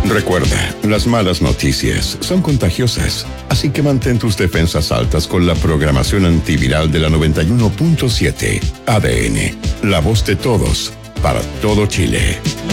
Recuerda, las malas noticias son contagiosas, así que mantén tus defensas altas con la programación antiviral de la 91.7 ADN, la voz de todos, para todo Chile.